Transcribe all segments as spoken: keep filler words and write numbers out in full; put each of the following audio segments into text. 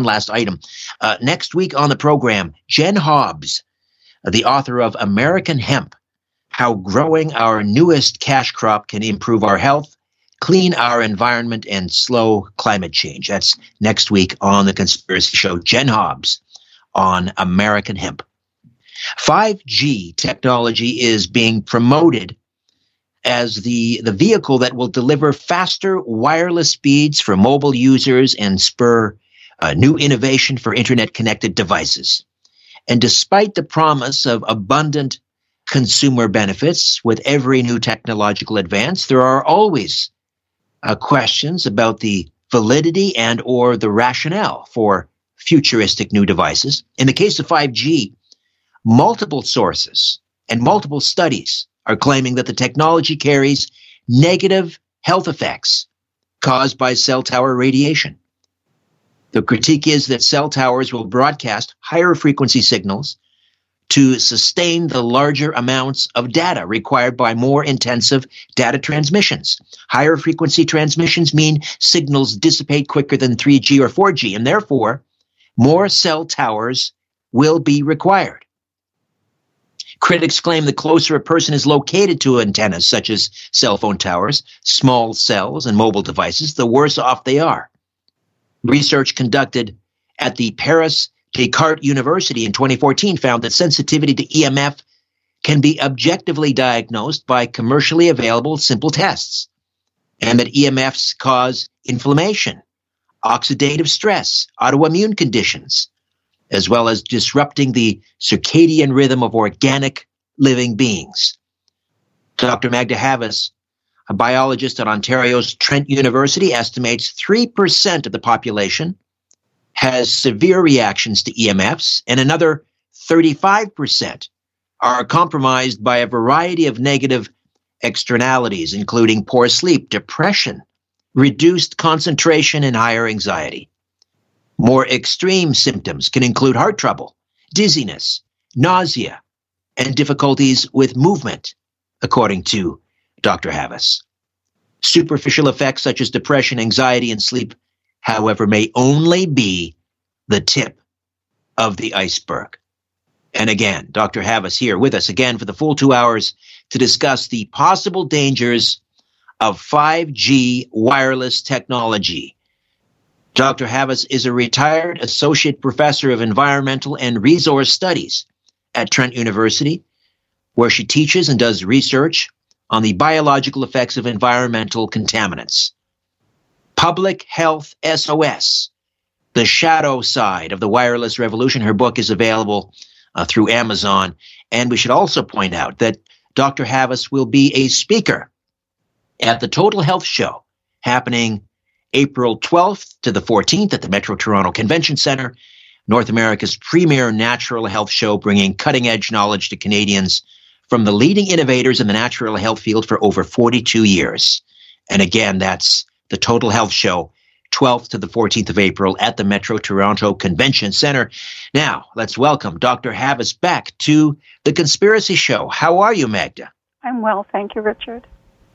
one last item. Uh, next week on the program, Jen Hobbs, the author of American Hemp, How Growing Our Newest Cash Crop Can Improve Our Health, Clean Our Environment, and Slow Climate Change. That's next week on The Conspiracy Show. Jen Hobbs on American Hemp. five G technology is being promoted as the, the vehicle that will deliver faster wireless speeds for mobile users and spur uh, new innovation for internet-connected devices. And despite the promise of abundant consumer benefits with every new technological advance, there are always uh, questions about the validity and or the rationale for futuristic new devices. In the case of five G, multiple sources and multiple studies are claiming that the technology carries negative health effects caused by cell tower radiation. The critique is that cell towers will broadcast higher frequency signals to sustain the larger amounts of data required by more intensive data transmissions. Higher frequency transmissions mean signals dissipate quicker than three G or four G, and therefore more cell towers will be required. Critics claim the closer a person is located to antennas such as cell phone towers, small cells, and mobile devices, the worse off they are. Research conducted at the Paris Descartes University in twenty fourteen found that sensitivity to E M F can be objectively diagnosed by commercially available simple tests, and that E M Fs cause inflammation, oxidative stress, autoimmune conditions, as well as disrupting the circadian rhythm of organic living beings. Doctor Magda Havas, a biologist at Ontario's Trent University, estimates three percent of the population has severe reactions to E M Fs, and another thirty-five percent are compromised by a variety of negative externalities, including poor sleep, depression, reduced concentration, and higher anxiety. More extreme symptoms can include heart trouble, dizziness, nausea, and difficulties with movement, according to Doctor Havas. Superficial effects such as depression, anxiety, and sleep, however, may only be the tip of the iceberg. And again, Doctor Havas here with us again for the full two hours to discuss the possible dangers of five G wireless technology. Doctor Havas is a retired associate professor of environmental and resource studies at Trent University, where she teaches and does research on the biological effects of environmental contaminants. Public Health S O S, The Shadow Side of the Wireless Revolution. Her book is available uh, through Amazon. And we should also point out that Doctor Havas will be a speaker at the Total Health Show happening April twelfth to the fourteenth at the Metro Toronto Convention Centre, North America's premier natural health show, bringing cutting-edge knowledge to Canadians from the leading innovators in the natural health field for over forty-two years. And again, that's the Total Health Show, twelfth to the fourteenth of April at the Metro Toronto Convention Centre. Now, let's welcome Doctor Havas back to The Conspiracy Show. How are you, Magda? I'm well, thank you, Richard.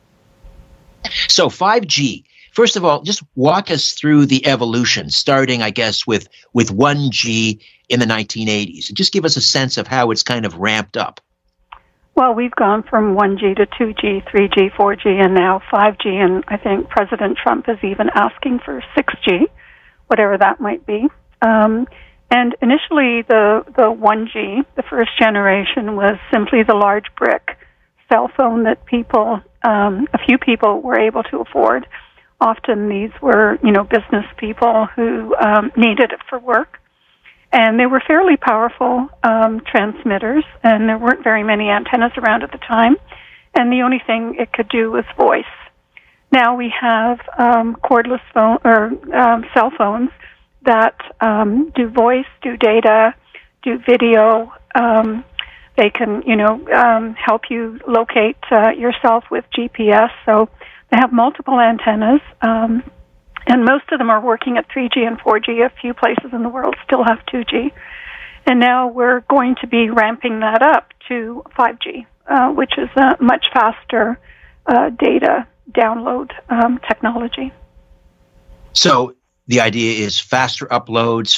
So five G. First of all, just walk us through the evolution, starting, I guess, with, with one G in the nineteen eighties. Just give us a sense of how it's kind of ramped up. Well, we've gone from one G to two G, three G, four G, and now five G, and I think President Trump is even asking for six G, whatever that might be. Um, and initially, the, the one G, the first generation, was simply the large brick cell phone that people, um, a few people were able to afford. Often these were, you know, business people who um, needed it for work. And they were fairly powerful um, transmitters, and there weren't very many antennas around at the time. And the only thing it could do was voice. Now we have um, cordless phone or um, cell phones that um, do voice, do data, do video. Um, they can, you know, um, help you locate uh, yourself with G P S. So they have multiple antennas, um, and most of them are working at three G and four G. A few places in the world still have two G. And now we're going to be ramping that up to five G, uh, which is a much faster uh, data download um, technology. So the idea is faster uploads,